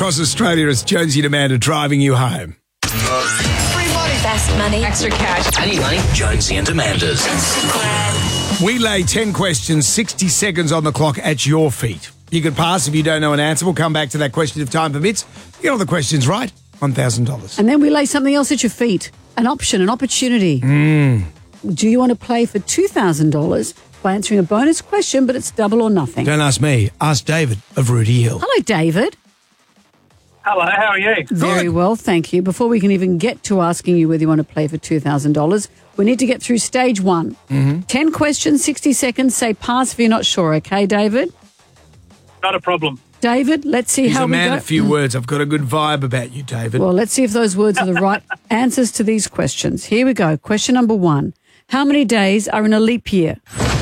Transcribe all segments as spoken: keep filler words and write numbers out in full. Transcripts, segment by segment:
across Australia, it's Jonesy and Amanda driving you home. Free money. Best money. Extra cash. Any money. Jonesy and Amanda's. We lay ten questions, sixty seconds on the clock at your feet. You can pass if you don't know an answer. We'll come back to that question if time permits. You get all the questions right, one thousand dollars. And then we lay something else at your feet. An option, an opportunity. Mm. Do you want to play for two thousand dollars by answering a bonus question, but it's double or nothing? Don't ask me. Ask David of Rudy Hill. Hello, David. Hello, how are you? Very well, thank you. Before we can even get to asking you whether you want to play for two thousand dollars, we need to get through stage one. Mm-hmm. ten questions, sixty seconds. Say pass if you're not sure, okay, David? Not a problem. David, let's see He's how a we man go. of few words. I've got a good vibe about you, David. Well, let's see if those words are the right answers to these questions. Here we go. Question number one. How many days are in a leap year?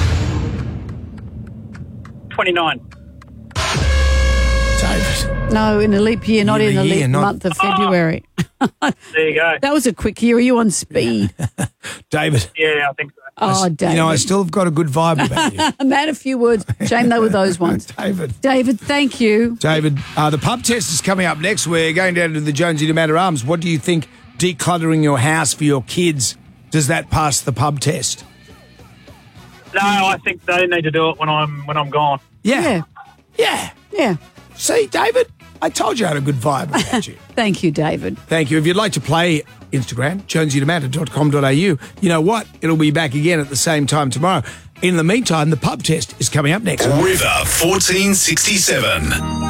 twenty-nine. David. No, in a leap year, not Year in a a year, leap not- month of February. There you go. That was a quick year. Are you on speed? David. Yeah, I think so. Oh, David. You know, I still have got a good vibe about you. A man of few words. Shame they were those ones. David. David, thank you. David, uh, the pub test is coming up next. We're going down to the Jonesy and Amanda Arms. What do you think decluttering your house for your kids, does that pass the pub test? No, I think they need to do it when I'm when I'm gone. Yeah. Yeah. Yeah. Yeah. See, David, I told you I had a good vibe about you. Thank you, David. Thank you. If you'd like to play Instagram, jonesy and amanda dot com dot a u, you know what? It'll be back again at the same time tomorrow. In the meantime, the pub test is coming up next. River fourteen sixty-seven.